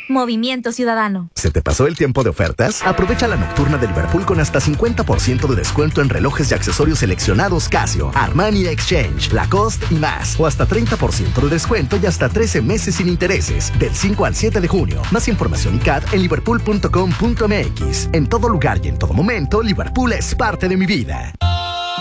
Movimiento Ciudadano. ¿Se te pasó el tiempo de ofertas? Aprovecha la nocturna de Liverpool con hasta 50% de descuento en relojes y accesorios seleccionados Casio, Armani Exchange, Lacoste y más. O hasta 30% de descuento y hasta 13 meses sin intereses. Del 5 al 7 de junio. Más información y CAD en liverpool.com.mx. En todo lugar y en todo momento, Liverpool es parte de mi vida.